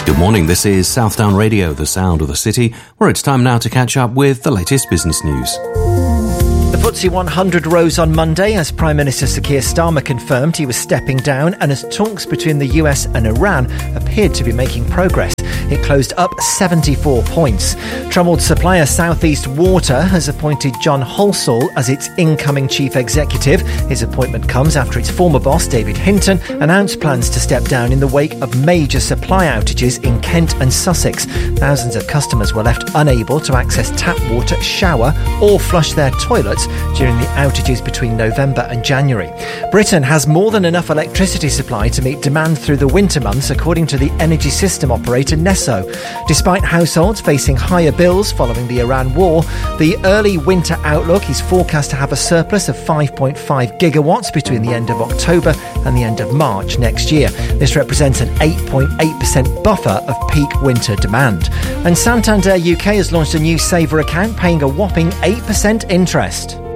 Good morning, this is Southdown Radio, the sound of the city, where it's time now to catch up with the latest business news. The FTSE 100 rose on Monday as Prime Minister Sir Keir Starmer confirmed he was stepping down and as talks between the US and Iran appeared to be making progress. It closed up 74 points. Troubled supplier South East Water has appointed John Halsall as its incoming chief executive. His appointment comes after its former boss, David Hinton, announced plans to step down in the wake of major supply outages in Kent and Sussex. Thousands of customers were left unable to access tap water, shower or flush their toilets during the outages between November and January. Britain has more than enough electricity supply to meet demand through the winter months, according to the energy system operator NESO. Despite households facing higher bills following the Iran war, the early winter outlook is forecast to have a surplus of 5.5 gigawatts between the end of October and the end of March next year. This represents an 8.8% buffer of peak winter demand. And Santander UK has launched a new saver account paying a whopping 8% interest.